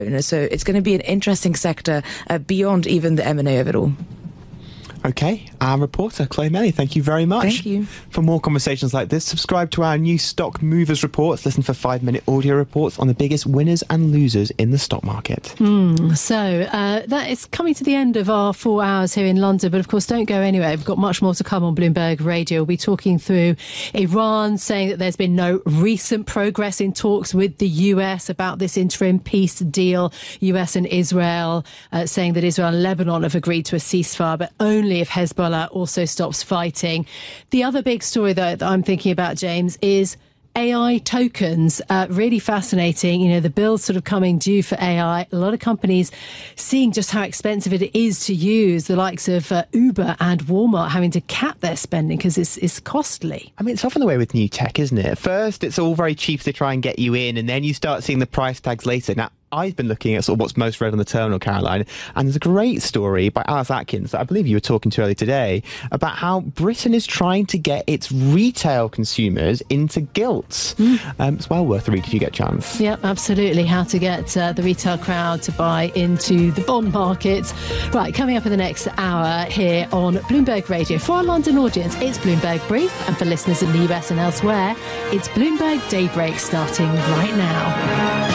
So it's going to be an interesting sector beyond even the M&A of it all. Okay, our reporter, Chloe Melly, thank you very much. Thank you. For more conversations like this, subscribe to our new Stock Movers reports. Listen for 5-minute audio reports on the biggest winners and losers in the stock market. So that is coming to the end of our 4 hours here in London. But of course, don't go anywhere. We've got much more to come on Bloomberg Radio. We'll be talking through Iran, saying that there's been no recent progress in talks with the US about this interim peace deal. US and Israel saying that Israel and Lebanon have agreed to a ceasefire, but only if Hezbollah also stops fighting. The other big story, though, that I'm thinking about, James, is AI tokens. Really fascinating. You know, the bill's sort of coming due for AI. A lot of companies seeing just how expensive it is to use, the likes of Uber and Walmart having to cap their spending because it's costly. I mean, it's often the way with new tech, isn't it? At first, it's all very cheap to try and get you in, and then you start seeing the price tags later. Now, I've been looking at sort of what's most read on the terminal, Caroline, and there's a great story by Alice Atkins that I believe you were talking to earlier today about how Britain is trying to get its retail consumers into gilts. It's well worth a read if you get a chance. Yep, absolutely. How to get the retail crowd to buy into the bond market. Right, coming up in the next hour here on Bloomberg Radio. For our London audience, it's Bloomberg Brief, and for listeners in the US and elsewhere, it's Bloomberg Daybreak starting right now.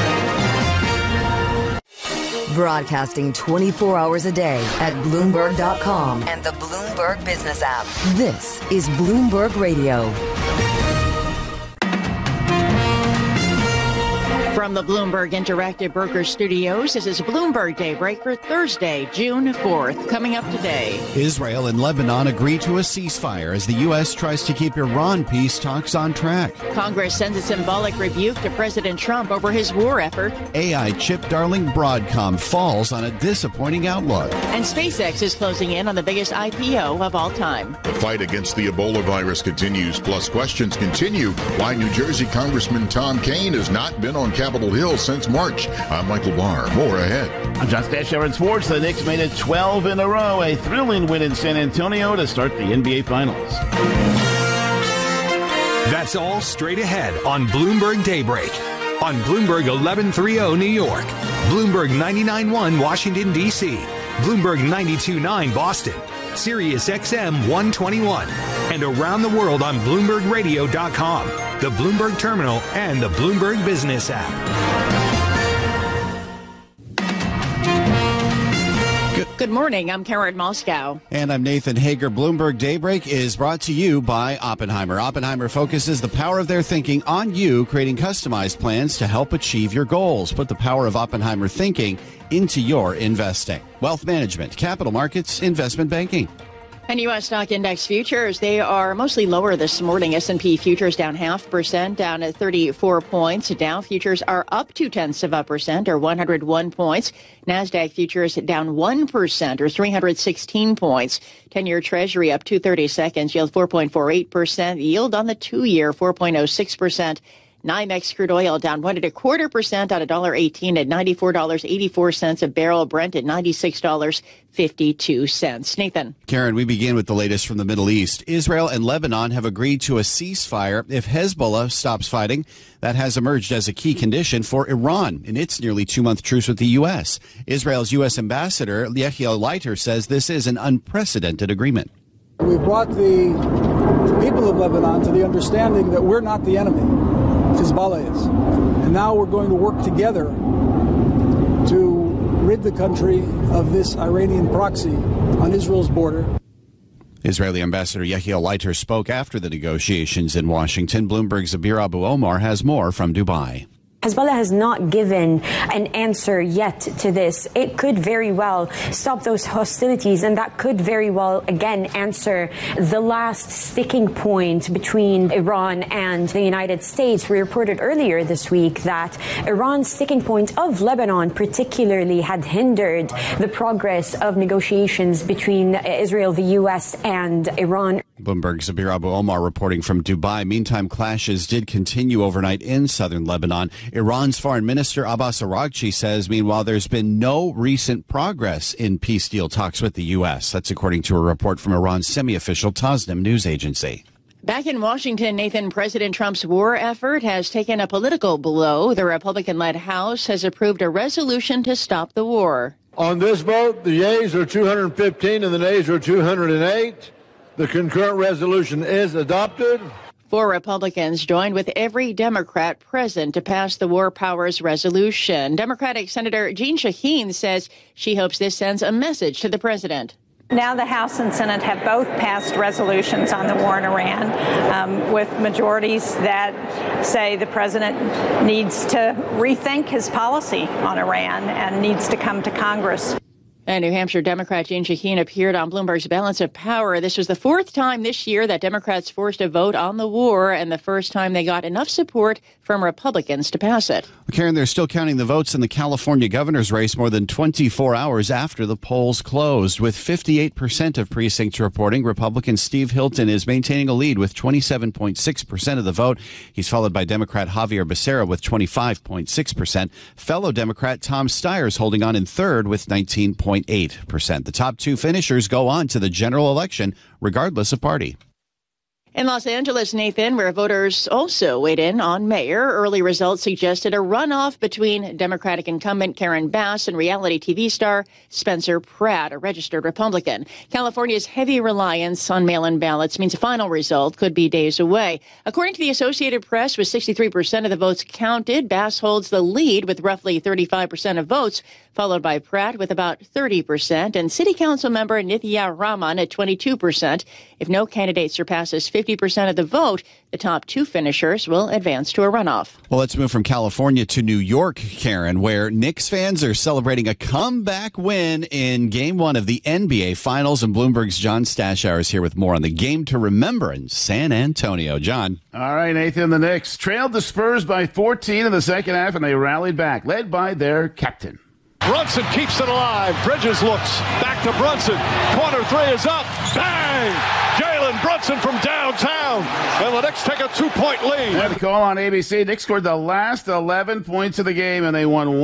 Broadcasting 24 hours a day at Bloomberg.com and the Bloomberg Business app. This is Bloomberg Radio. From the Bloomberg Interactive Brokers Studios, this is Bloomberg Daybreak for Thursday, June 4th. Coming up today, Israel and Lebanon agree to a ceasefire as the U.S. tries to keep Iran peace talks on track. Congress sends a symbolic rebuke to President Trump over his war effort. AI chip darling Broadcom falls on a disappointing outlook. And SpaceX is closing in on the biggest IPO of all time. The fight against the Ebola virus continues, plus questions continue why New Jersey Congressman Tom Kean has not been on Capitol Hill since March. I'm Michael Barr. More ahead. I'm John Stashower in sports. The Knicks made it 12 in a row. A thrilling win in San Antonio to start the NBA Finals. That's all straight ahead on Bloomberg Daybreak. On Bloomberg 1130 New York, Bloomberg 99.1 Washington, D.C., Bloomberg 92.9 Boston, Sirius XM 121, and around the world on BloombergRadio.com, the Bloomberg Terminal, and the Bloomberg Business app. Good morning. I'm Karen Moscow. And I'm Nathan Hager. Bloomberg Daybreak is brought to you by Oppenheimer. Oppenheimer focuses the power of their thinking on you, creating customized plans to help achieve your goals. Put the power of Oppenheimer thinking into your investing. Wealth management, capital markets, investment banking. And U.S. stock index futures, they are mostly lower this morning. S&P futures down 0.5%, down at 34 points. Dow futures are up 0.2%, or 101 points. NASDAQ futures down 1%, or 316 points. 10-year Treasury up 2/32, yield 4.48%. Yield on the 2-year 4.06%. NYMEX crude oil down 1.25% at $1.18 at $94.84 a barrel. Brent at $96.52. Nathan. Karen, we begin with the latest from the Middle East. Israel and Lebanon have agreed to a ceasefire if Hezbollah stops fighting. That has emerged as a key condition for Iran in its nearly 2-month truce with the U.S. Israel's U.S. ambassador, Yechiel Leiter, says this is an unprecedented agreement. We brought the people of Lebanon to the understanding that we're not the enemy. Hezbollah is. And now we're going to work together to rid the country of this Iranian proxy on Israel's border. Israeli Ambassador Yechiel Leiter spoke after the negotiations in Washington. Bloomberg's Zabir Abu Omar has more from Dubai. Hezbollah has not given an answer yet to this. It could very well stop those hostilities, and that could very well, again, answer the last sticking point between Iran and the United States. We reported earlier this week that Iran's sticking point of Lebanon particularly had hindered the progress of negotiations between Israel, the U.S., and Iran. Bloomberg's Zabir Abu Omar reporting from Dubai. Meantime, clashes did continue overnight in southern Lebanon. Iran's Foreign Minister Abbas Araghchi says, meanwhile, there's been no recent progress in peace deal talks with the U.S. That's according to a report from Iran's semi-official Tasnim news agency. Back in Washington, Nathan, President Trump's war effort has taken a political blow. The Republican-led House has approved a resolution to stop the war. On this vote, the yeas are 215 and the nays are 208. The concurrent resolution is adopted. 4 Republicans joined with every Democrat present to pass the War Powers Resolution. Democratic Senator Jeanne Shaheen says she hopes this sends a message to the president. Now the House and Senate have both passed resolutions on the war in Iran with majorities that say the president needs to rethink his policy on Iran and needs to come to Congress. And New Hampshire Democrat Jeanne Shaheen appeared on Bloomberg's Balance of Power. This was the 4th time this year that Democrats forced a vote on the war and the first time they got enough support from Republicans to pass it. Karen, they're still counting the votes in the California governor's race more than 24 hours after the polls closed. With 58% of precincts reporting, Republican Steve Hilton is maintaining a lead with 27.6% of the vote. He's followed by Democrat Javier Becerra with 25.6%. Fellow Democrat Tom Steyer's holding on in third with 19.8%. The top 2 finishers go on to the general election, regardless of party. In Los Angeles, Nathan, where voters also weighed in on mayor, early results suggested a runoff between Democratic incumbent Karen Bass and reality TV star Spencer Pratt, a registered Republican. California's heavy reliance on mail-in ballots means a final result could be days away. According to the Associated Press, with 63% of the votes counted, Bass holds the lead with roughly 35% of votes, followed by Pratt with about 30%, and City Council member Nithya Raman at 22%. If no candidate surpasses 50% of the vote, the top 2 finishers will advance to a runoff. Well, let's move from California to New York, Karen, where Knicks fans are celebrating a comeback win in Game 1 of the NBA Finals. And Bloomberg's John Stashower is here with more on the game to remember in San Antonio. John. All right, Nathan, the Knicks trailed the Spurs by 14 in the second half, and they rallied back, led by their captain. Brunson keeps it alive. Bridges looks back to Brunson. Corner 3 is up. Bang! Jalen Brunson from downtown. And the Knicks take a 2-point lead. And the call on ABC. Knicks scored the last 11 points of the game, and they won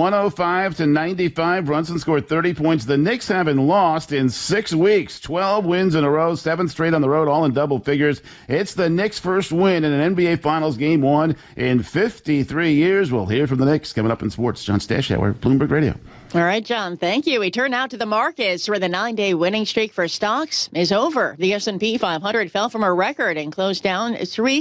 105-95. Brunson scored 30 points. The Knicks haven't lost in 6 weeks. 12 wins in a row, 7 straight on the road, all in double figures. It's the Knicks' first win in an NBA Finals Game 1 in 53 years. We'll hear from the Knicks coming up in sports. John Stashower, Bloomberg Radio. All right, John, thank you. We turn now to the markets where the 9-day winning streak for stocks is over. The S&P 500 fell from a record and closed down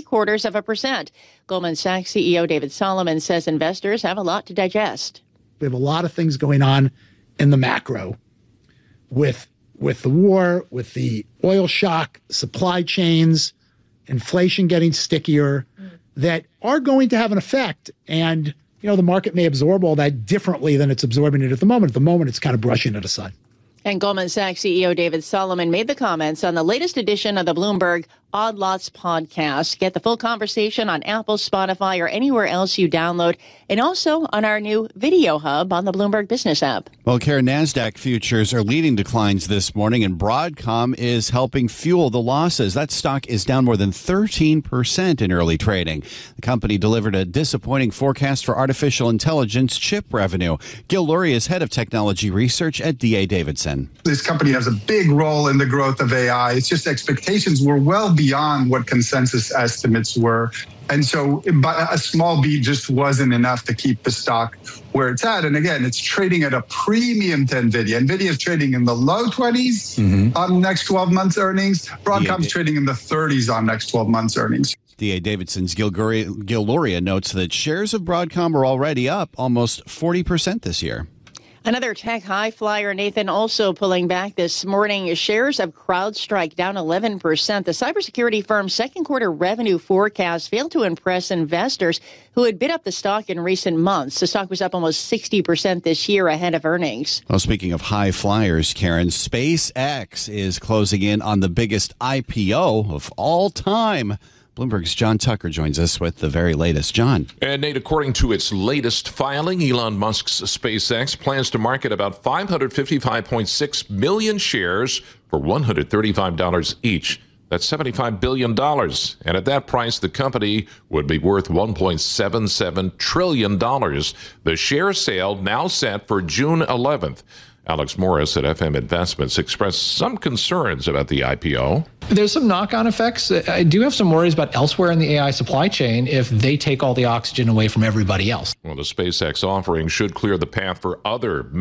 0.75%. Goldman Sachs CEO David Solomon says investors have a lot to digest. We have a lot of things going on in the macro with the war, with the oil shock, supply chains, inflation getting stickier that are going to have an effect. And the market may absorb all that differently than it's absorbing it at the moment. At the moment, it's kind of brushing it aside. And Goldman Sachs CEO David Solomon made the comments on the latest edition of the Bloomberg Odd Lots podcast. Get the full conversation on Apple, Spotify, or anywhere else you download, and also on our new video hub on the Bloomberg Business app. Well, Karen, NASDAQ futures are leading declines this morning, and Broadcom is helping fuel the losses. That stock is down more than 13% in early trading. The company delivered a disappointing forecast for artificial intelligence chip revenue. Gil Luria is head of technology research at D.A. Davidson. This company has a big role in the growth of AI. It's just expectations were well beyond what consensus estimates were. And so a small beat just wasn't enough to keep the stock where it's at. And again, it's trading at a premium to NVIDIA. NVIDIA is trading in the low 20s on next 12 months earnings. Broadcom's trading in the 30s on next 12 months earnings. D.A. Davidson's Gil Luria notes that shares of Broadcom are already up almost 40% this year. Another tech high flyer, Nathan, also pulling back this morning. Shares of CrowdStrike down 11%. The cybersecurity firm's second quarter revenue forecast failed to impress investors who had bid up the stock in recent months. The stock was up almost 60% this year ahead of earnings. Well, speaking of high flyers, Karen, SpaceX is closing in on the biggest IPO of all time. Bloomberg's John Tucker joins us with the very latest. John. And Nate, according to its latest filing, Elon Musk's SpaceX plans to market about 555.6 million shares for $135 each. That's $75 billion. And at that price, the company would be worth $1.77 trillion. The share sale now set for June 11th. Alex Morris at FM Investments expressed some concerns about the IPO. There's some knock-on effects. I do have some worries about elsewhere in the AI supply chain if they take all the oxygen away from everybody else. Well, the SpaceX offering should clear the path for other